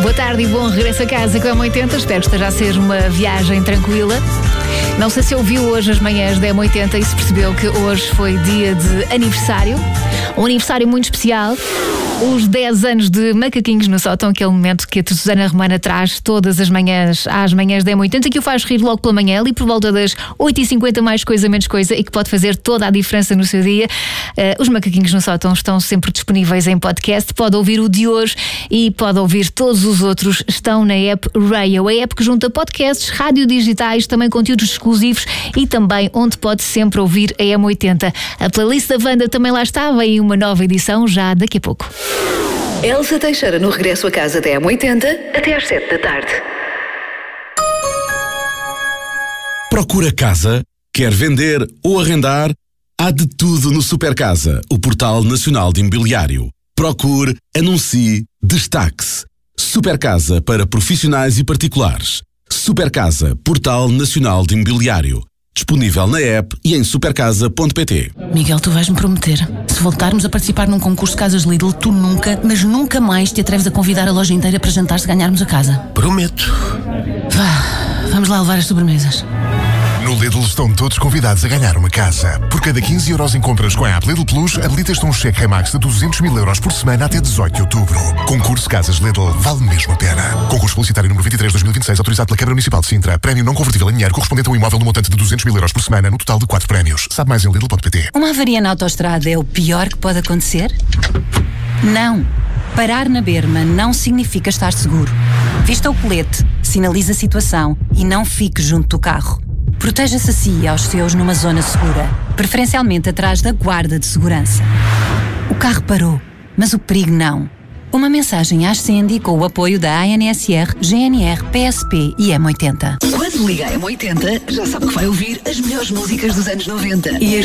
Boa tarde e bom regresso a casa com a M80. Espero que esteja a ser uma viagem tranquila. Não sei se ouviu hoje as manhãs da M80 e se percebeu que hoje foi dia de aniversário. Um aniversário muito especial. Os 10 anos de Macaquinhos no Sótão, aquele momento que a Susana Romana traz todas as manhãs, às manhãs da M80, que o faz rir logo pela manhã, ali por volta das 8h50, mais coisa, menos coisa, e que pode fazer toda a diferença no seu dia. Os Macaquinhos no Sótão estão sempre disponíveis em podcast. Pode ouvir o de hoje e pode ouvir todos os outros. Estão na app Rayo, a app que junta podcasts, rádio digitais, também conteúdos exclusivos e também onde pode sempre ouvir a M80. A playlist da Wanda também lá está, vem uma nova edição já daqui a pouco. Elsa Teixeira no regresso a casa da M80 até às 7 da tarde. Procura casa? Quer vender ou arrendar? Há de tudo no Supercasa, o portal nacional de imobiliário. Procure, anuncie, destaque-se. Supercasa para profissionais e particulares. Supercasa, portal nacional de imobiliário. Disponível na app e em supercasa.pt. Miguel, tu vais-me prometer, se voltarmos a participar num concurso de casas Lidl, tu nunca, mas nunca mais te atreves a convidar a loja inteira para jantar se ganharmos a casa. Prometo. Vá, vamos lá levar as sobremesas. No Lidl estão todos convidados a ganhar uma casa. Por cada 15 euros em compras com a app Lidl Plus, habilitas-te um cheque Remax de 200 mil euros por semana até 18 de outubro. Concurso Casas Lidl vale mesmo a pena. Concurso publicitário número 23/2026, autorizado pela Câmara Municipal de Sintra. Prémio não convertível em dinheiro correspondente a um imóvel no montante de 200 mil euros por semana, no total de 4 prémios. Sabe mais em Lidl.pt. Uma avaria na autoestrada é o pior que pode acontecer? Não. Parar na berma não significa estar seguro. Vista o colete, sinalize a situação e não fique junto do carro. Proteja-se a si e aos seus numa zona segura, preferencialmente atrás da guarda de segurança. O carro parou, mas o perigo não. Uma mensagem ascende com o apoio da ANSR, GNR, PSP e M80. Quando liga a M80, já sabe que vai ouvir as melhores músicas dos anos 90 e as